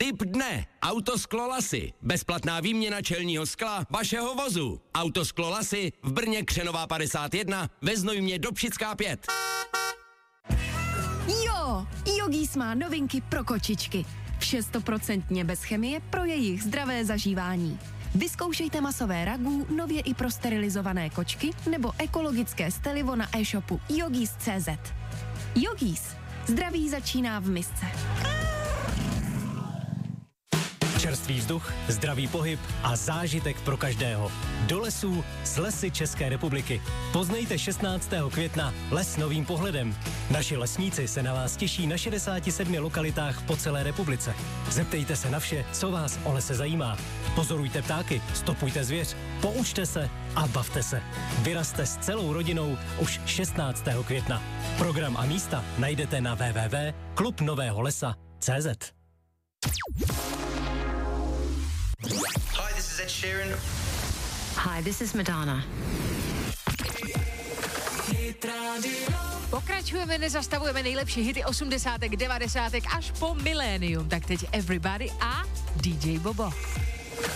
Tip dne. Autosklo Lasy. Bezplatná výměna čelního skla vašeho vozu. Autosklo Lasy v Brně Křenová 51, ve Znojmě Dobšická 5. Jo, Yogis má novinky pro kočičky. Vše 100% bez chemie pro jejich zdravé zažívání. Vyzkoušejte masové ragu, nově i pro sterilizované kočky nebo ekologické stelivo na e-shopu yogis.cz. Yogis. Zdraví začíná v misce. Čerstvý vzduch, zdravý pohyb a zážitek pro každého. Do lesů s Lesy České republiky. Poznejte 16. května les novým pohledem. Naši lesníci se na vás těší na 67 lokalitách po celé republice. Zeptejte se na vše, co vás o lese zajímá. Pozorujte ptáky, stopujte zvěř, poučte se a bavte se. Vyrazte s celou rodinou už 16. května. Program a místa najdete na www.klubnoveholesa.cz. Hi, this is Ed Sheeran. Hi, this is Madonna. Pokračujeme, nezastavujeme nejlepší hity 80, 90 až po milénium. Tak teď Everybody a DJ Bobo.